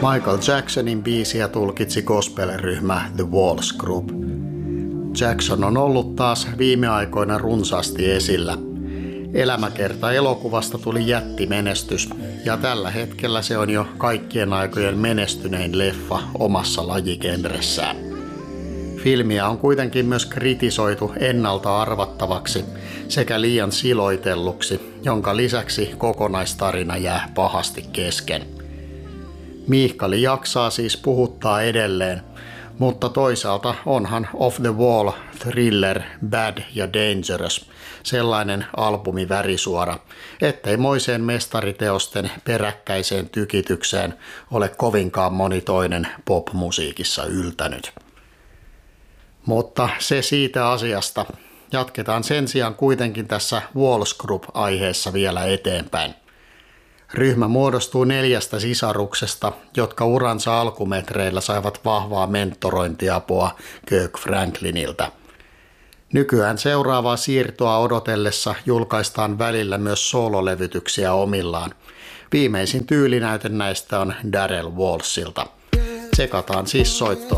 Michael Jacksonin biisiä tulkitsi gospel-ryhmä The Walls Group. Jackson on ollut taas viime aikoina runsaasti esillä. Elämäkerta-elokuvasta tuli jättimenestys, ja tällä hetkellä se on jo kaikkien aikojen menestynein leffa omassa lajigenressään. Filmiä on kuitenkin myös kritisoitu ennalta arvattavaksi sekä liian siloitelluksi, jonka lisäksi kokonaistarina jää pahasti kesken. Miihkali jaksaa siis puhuttaa edelleen, mutta toisaalta onhan Off the Wall, Thriller, Bad ja Dangerous sellainen albumi värisuora, ettei moiseen mestariteosten peräkkäiseen tykitykseen ole kovinkaan moni toinen popmusiikissa yltänyt. Mutta se siitä asiasta. Jatketaan sen sijaan kuitenkin tässä Walls Group-aiheessa vielä eteenpäin. Ryhmä muodostuu 4 sisaruksesta, jotka uransa alkumetreillä saivat vahvaa mentorointiapua Kirk Franklinilta. Nykyään seuraavaa siirtoa odotellessa julkaistaan välillä myös soololevytyksiä omillaan. Viimeisin tyylinäyte näistä on Darrell Walshilta. Tsekataan siis soittoa.